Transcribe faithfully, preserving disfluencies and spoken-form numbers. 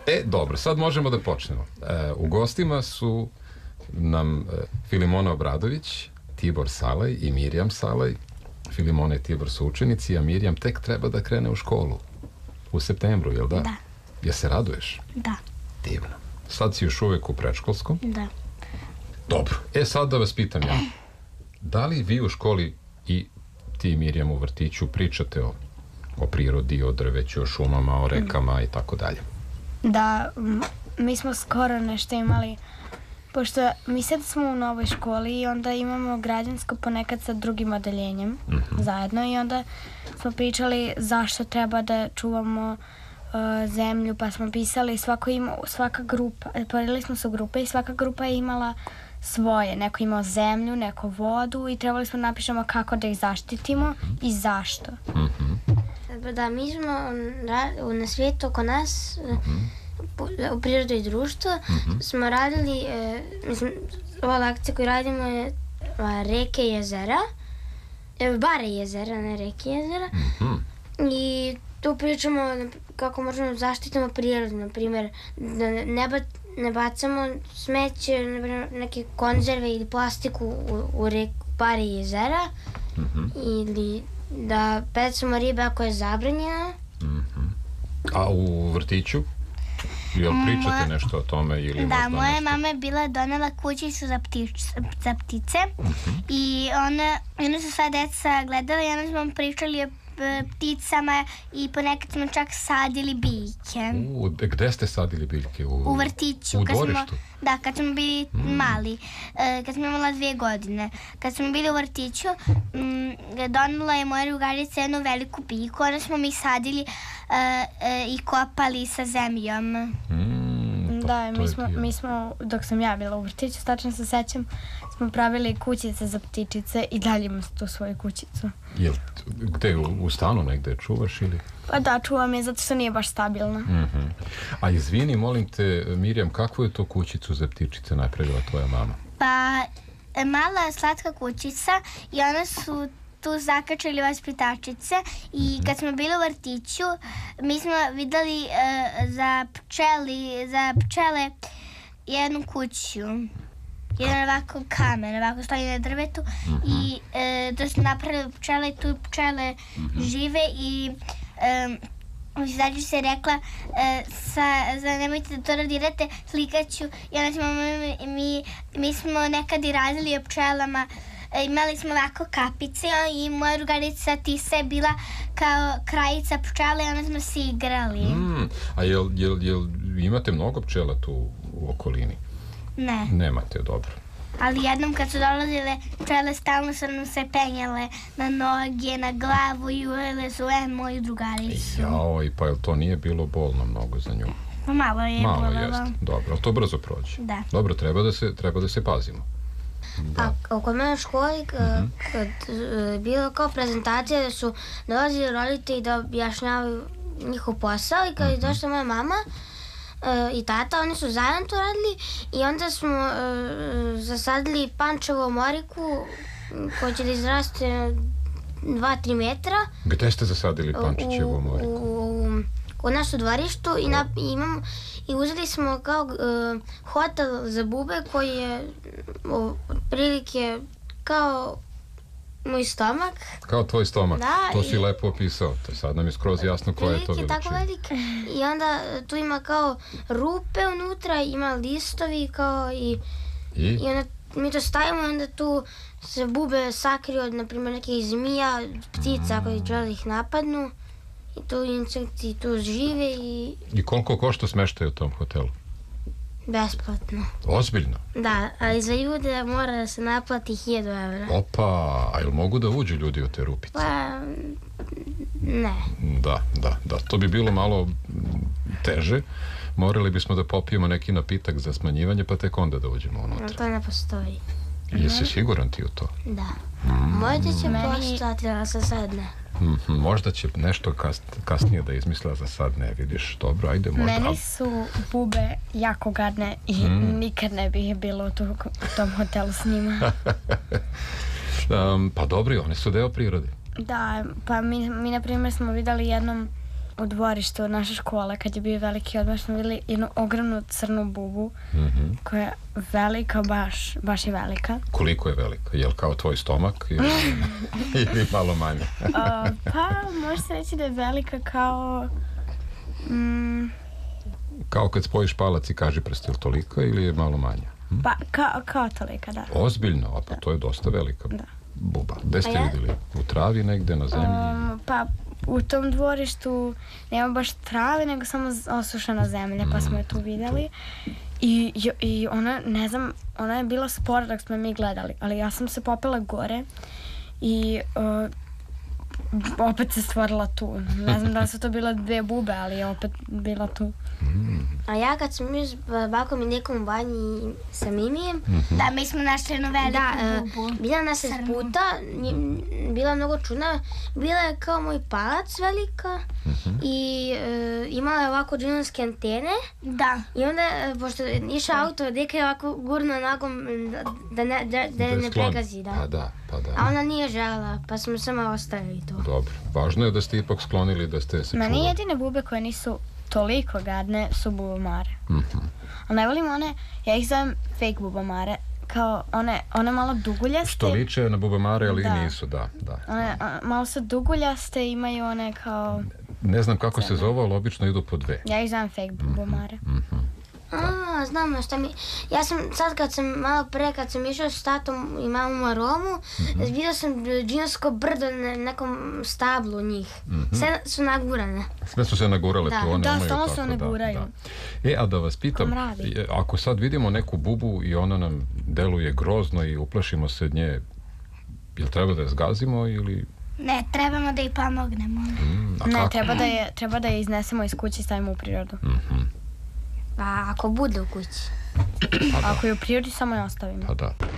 E, dobro, sad možemo da počnemo. E, u gostima su nam e, Filimona Obradović, Tibor Salaj i Mirjam Salaj. Filimona i Tibor su učenici, a Mirjam tek treba da krene u školu. U septembru, jel da? Da. Ja se raduješ? Da. Divno. Sad si još uvek u predškolskom? Da. Dobro. E, sad da vas pitam ja. Da li vi u školi i ti, Mirjam, u vrtiću pričate o, o prirodi, o drveću, o šumama, o rekama i tako dalje? Da, m, mi smo skoro nešto imali, pošto mi sad smo u novoj školi i onda imamo građansko ponekad sa drugim odeljenjem mm-hmm. zajedno i onda smo pričali zašto treba da čuvamo uh, zemlju, pa smo pisali, svako ima, svaka grupa, podelili smo se u grupe i svaka grupa je imala svoje, neko imao zemlju, neko vodu i trebali smo napišemo kako da ih zaštitimo mm-hmm. i zašto. Mm-hmm. Da, mi smo na svijetu oko nas mm-hmm. u prirodi i društvu mm-hmm. smo radili, e, mislim, ova akcija koju radimo je a, reke i jezera, e, bare jezera, ne reke i jezera mm-hmm. i tu pričamo kako možemo zaštitimo prirodu, na primjer da ne, ba, ne bacamo smeće, neke konzerve ili plastiku u, u reku, bare i jezera mm-hmm. ili da pecamo ribe ako je zabranjeno. Mm-hmm. A u vrtiću? Jel pričate Moja, nešto o tome ili da, možda moja nešto? mama je bila donela kućicu za, ptič, za ptice mm-hmm. i ona, ona su sva deca gledala i onda smo pričali o pticama i ponekad smo čak sadili biljke. U, gde ste sadili biljke? U, u vrtiću. U kad dvorištu? Smo, da, kad smo bili mm. mali, uh, kad smo imala dvije godine. Kad smo bili u vrtiću, um, donela je moja drugarica jednu veliku biljku, onda smo mi sadili uh, uh, i kopali sa zemljom. Mm, pa da, mi smo, mi smo, dok sam ja bila u vrtiću, tačno se sećam, smo pravili kućice za ptičice i dalje imamo tu svoju kućicu. Jel, gde, u, u stanu negde čuvaš ili? Pa da, čuvam je zato što nije baš stabilna. Mm-hmm. A izvini, molim te, Mirjam, kakvu je to kućicu za ptičice napravila tvoja mama? Pa, mala slatka kućica i one su tu zakačili vaspitačice i mm-hmm. kad smo bili u vrtiću, mi smo videli uh, za pčeli, za pčele jednu kuću. Jedan ovako kamen, ovako stoji na drvetu mm-hmm. i e, to su napravili pčele i tu pčele mm-hmm. žive i um, izađu se rekla e, sa, za nemojte da to radirate, slikaću i onda smo mi, mi, mi smo nekad i radili o pčelama, e, imali smo ovako kapice i moja drugarica Tisa je bila kao krajica pčele i onda smo se igrali. Mm, a jel, jel, jel imate mnogo pčela tu u okolini? Ne. Nemate, dobro. Ali jednom kad su dolazile pčele, stalno su nam se penjale na noge, na glavu i uvele su e, moju drugaricu. Jao, i pa jel to nije bilo bolno mnogo za nju? Pa malo je malo bolilo. Malo jeste, dobro, ali to brzo prođe. Da. Dobro, treba da se, treba da se pazimo. Da. A kod mene u školi, kad, mm-hmm. kad uh, bilo kao prezentacija da su dolazili roditelji da objašnjavaju njihov posao i kad mm-hmm. je došla moja mama, Uh, i tata, oni su zajedno to radili i onda smo uh, zasadili pančevu moriku koja će da izraste dva do tri metra. Gde ste zasadili pančićevu moriku? U, u, u našu dvorištu i, na, i, imamo, i uzeli smo kao uh, hotel za bube koji je uh, otprilike kao moj stomak. Kao tvoj stomak, da, to si i, lepo opisao, te sad nam je skroz jasno koja je to veličina. Tako velik i onda tu ima kao rupe unutra, ima listovi kao i, I? i onda mi to stavimo i onda tu se bube sakriju od, na primjer, nekih zmija, ptica mm. koji žele da ih napadnu i tu insekti tu žive i... I koliko košta smeštaj u tom hotelu? Besplatno. Ozbiljno? Da, ali za ljude mora da se naplati hiljadu evra. Opa, a jel mogu da uđu ljudi u te rupice? Pa, ne. Da, da, da, to bi bilo malo teže. Morali bismo da popijemo neki napitak za smanjivanje, pa tek onda da uđemo unutra. To ne postoji. Jesi siguran ti u to? Da. Mm. Možda će postati, ali za sad ne. Mm-hmm, možda će nešto kas, kasnije da izmisla, za sad ne, vidiš. Dobro, ajde, možda. Meni su bube jako gadne i mm. nikad ne bih bilo u, tu, u tom hotelu s njima. um, pa dobri, one su deo prirode. Da, pa mi, mi na primjer smo videli jednom u dvorištu naše škole, kad je bio veliki odmor, smo vidjeli jednu ogromnu crnu bubu, Mhm. koja je velika, baš, baš je velika. Koliko je velika? Je li kao tvoj stomak ili, ili malo manje? A, pa, može se reći da je velika kao... Mm, Kao kad spojiš palac i kaži prst, je li tolika ili je malo manja? Hm? pa, kao, kao tolika, da. Ozbiljno, a pa to je dosta velika Da. buba. Gde ste A ja? vidjeli? U travi negde, na zemlji? Um, pa, u tom dvorištu nema baš trave, nego samo z- osušena zemlja, pa smo je tu vidjeli. I, i, I ona, ne znam, ona je bila spora dok smo je mi gledali, ali ja sam se popela gore i uh, opet se stvorila tu. Ne znam da li su to bile dve bube, ali je opet bila tu. A ja kad sam još s bakom i nekom u banji sa Mimijem, Da, mi smo našli jednu veliku da, e, bubu. bila nas je puta, nje- bila mnogo čudna, bila je kao moj palac velika i e, imala je ovako džinovske antene Da. i onda, e, pošto je išao auto, deka je ovako gurno nogom da, da, ne, da, da je ne sklon. pregazi, da. Pa da, pa da. A ona nije želela, pa smo samo ostavili to. Dobro. Važno je da ste ipak sklonili, da ste se Meni čuvali. jedine bube koje nisu toliko gadne su bubamare. Mhm. A ne volim one, ja ih zovem fake bubamare, kao one, one malo duguljaste. Što liče na bubamare, ali Da. nisu, da, da. One a, malo su duguljaste, imaju one kao, Ne znam kako se zove, ali obično idu po dve. ja ih zovem fake bubamare. A, znam na šta mi... Ja sam sad kad sam malo pre, kad sam išao s tatom i mamom u Aromu, vidio sam džinovsko brdo na nekom stablu njih. Sve su nagurane. Sve su se nagurale Da. tu, one Da, imaju stalno tako, se one da, guraju. da. E, a da vas pitam, mravi. e, ako sad vidimo neku bubu i ona nam deluje grozno i uplašimo se od nje, jel treba da je zgazimo ili... Ne, trebamo da ih pomognemo. Mm, a Ne, kako? treba da, je, treba da je iznesemo iz kuće i stavimo u prirodu. Mhm, Pa ako bude u kući. pa da, Ako je u prirodi, samo je ostavimo. pa da.